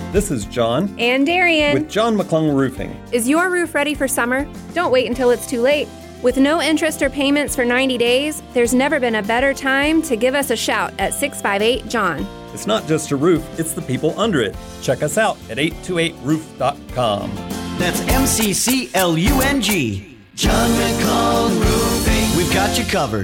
This is John. And Darian. With John McClung Roofing. Is your roof ready for summer? Don't wait until it's too late. With no interest or payments for 90 days, there's never been a better time to give us a shout at 658-JOHN. It's not just a roof, it's the people under it. Check us out at 828roof.com. That's MCCLUNG. John McClung Roofing. We've got you covered.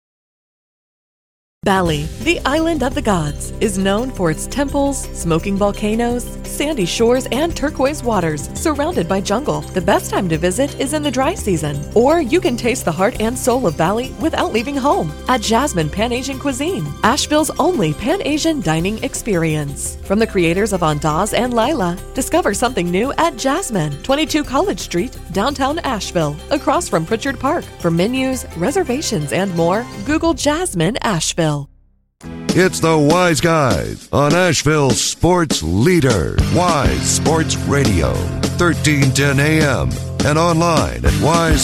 Bali, the island of the gods, is known for its temples, smoking volcanoes, sandy shores, and turquoise waters, surrounded by jungle. The best time to visit is in the dry season. Or you can taste the heart and soul of Bali without leaving home at Jasmine Pan-Asian Cuisine, Asheville's only Pan-Asian dining experience. From the creators of Andaz and Lila, discover something new at Jasmine, 22 College Street, downtown Asheville, across from Pritchard Park. For menus, reservations, and more, Google Jasmine Asheville. It's the Wise Guys on Asheville's sports leader, Wise Sports Radio, 1310 AM, and online at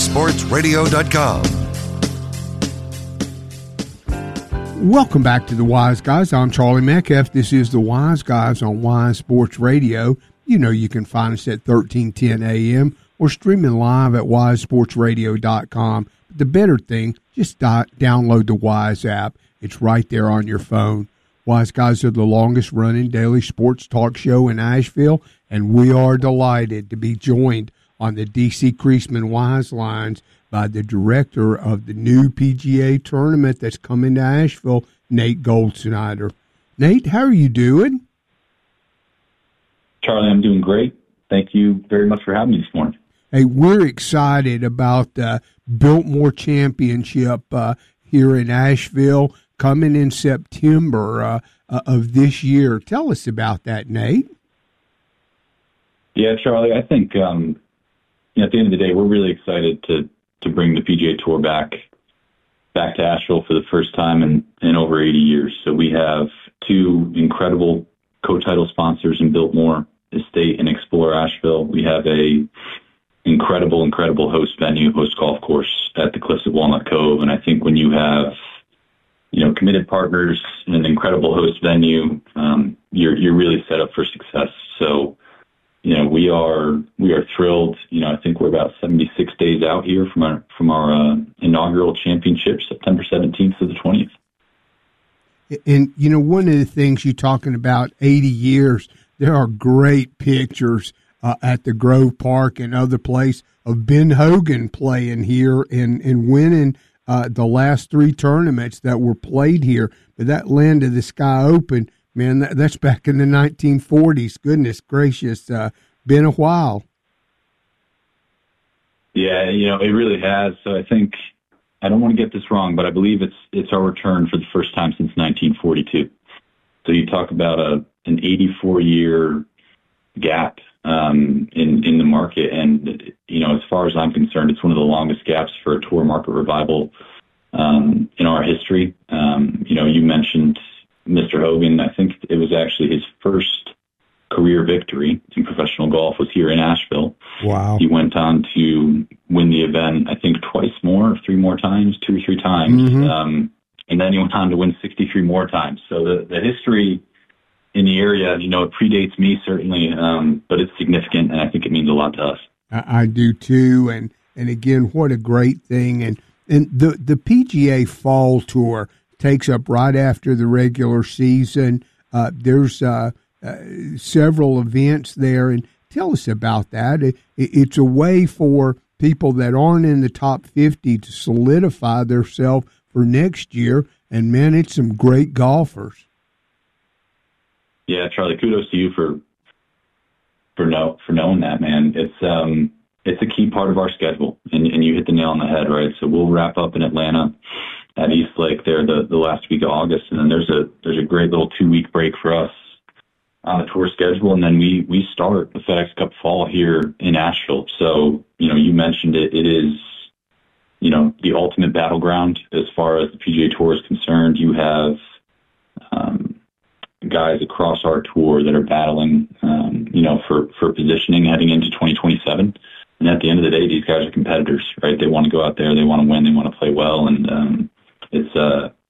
wisesportsradio.com. Welcome back to the Wise Guys. I'm Charlie Metcalf. This is the Wise Guys on Wise Sports Radio. You know you can find us at 1310 AM or streaming live at wisesportsradio.com. But the better thing, just download the Wise app. It's right there on your phone. Wise Guys are the longest-running daily sports talk show in Asheville, and we are delighted to be joined on the D.C. Creasman Wise Lines by the director of the new PGA tournament that's coming to Asheville, Nate Goldsnyder. Nate, how are you doing? Charlie, I'm doing great. Thank you very much for having me this morning. Hey, we're excited about the Biltmore Championship here in Asheville, coming in September of this year. Tell us about that, Nate. Yeah, Charlie, I think at the end of the day, we're really excited to bring the PGA Tour back to Asheville for the first time in over 80 years. So we have two incredible co-title sponsors in Biltmore Estate and Explore Asheville. We have a incredible host venue, host golf course at the Cliffs at Walnut Cove. And I think when you have committed partners in an incredible host venue, you're really set up for success. So, we are thrilled. I think we're about 76 days out here from our inaugural championship, September 17th to the 20th. And, one of the things you're talking about, 80 years, there are great pictures at the Grove Park and other place of Ben Hogan playing here and winning the last three tournaments that were played here. But that Land of the Sky Open, man, that's back in the 1940s. Goodness gracious, been a while. Yeah, it really has. So I think, I don't want to get this wrong, but I believe it's our return for the first time since 1942. So you talk about an 84-year gap in the market, and as far as I'm concerned, it's one of the longest gaps for a tour market revival in our history. You mentioned Mr. Hogan. I think it was actually his first career victory in professional golf was here in Asheville. Wow! He went on to win the event, I think two or three times, mm-hmm. And then he went on to win 63 more times. So the history in the area, it predates me certainly, but it's significant, and I think it means a lot to us. I do too, and again, what a great thing. And the PGA Fall Tour takes up right after the regular season. There's several events there, and tell us about that. It's a way for people that aren't in the top 50 to solidify themselves for next year, and man, it's some great golfers. Yeah, Charlie, kudos to you for knowing that, man. It's a key part of our schedule, and you hit the nail on the head, right? So we'll wrap up in Atlanta at East Lake there the last week of August, and then there's a great little 2-week break for us on the tour schedule, and then we start the FedEx Cup Fall here in Asheville. So you mentioned it. It is the ultimate battleground as far as the PGA Tour is concerned. You have guys across our tour that are battling, for positioning heading into 2027. And at the end of the day, these guys are competitors, right? They want to go out there, they want to win, they want to play well, and it's